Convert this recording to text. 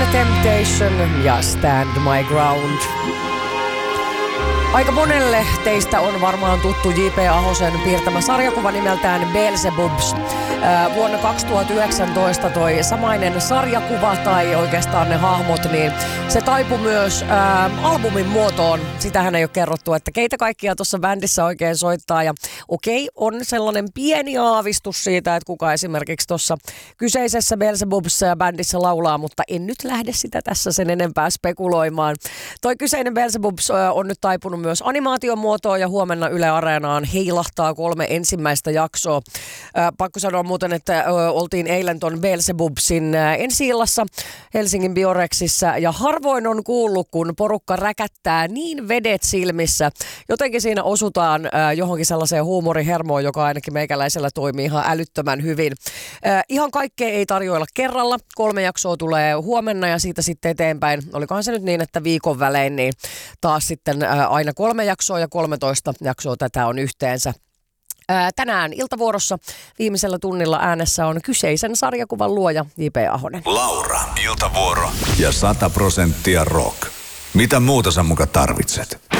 Temptation ja Stand My Ground. Aika monelle teistä on varmaan tuttu J.P. Ahosen piirtämä sarjakuva nimeltään Beelzebubs. Vuonna 2019 toi samainen sarjakuva tai oikeastaan ne hahmot, niin se taipui myös albumin muotoon. Sitähän ei ole kerrottu, että keitä kaikkia tuossa bändissä oikein soittaa. Ja okei, on sellainen pieni aavistus siitä, että kuka esimerkiksi tuossa kyseisessä Beelzebubs-bändissä laulaa, mutta en nyt lähde sitä tässä sen enempää spekuloimaan. Toi kyseinen Beelzebubs on nyt taipunut myös animaatiomuotoon ja huomenna Yle Areenaan heilahtaa 3 ensimmäistä jaksoa. Pakko sanoa muuten, että oltiin eilen ton Beelzebubsin ensi-illassa Helsingin Biorexissa ja harvoin on kuullut, kun porukka räkättää niin vedet silmissä. Jotenkin siinä osutaan johonkin sellaiseen huumorihermoon, joka ainakin meikäläisellä toimii ihan älyttömän hyvin. Ihan kaikkea ei tarjoilla kerralla. 3 jaksoa tulee huomenna ja siitä sitten eteenpäin. Olikohan se nyt niin, että viikon välein niin taas sitten aina 3 jaksoa ja 13 jaksoa tätä on yhteensä. Tänään iltavuorossa viimeisellä tunnilla äänessä on kyseisen sarjakuvan luoja J.P. Ahonen. Laura, iltavuoro ja 100% rock. Mitä muuta sä muka tarvitset?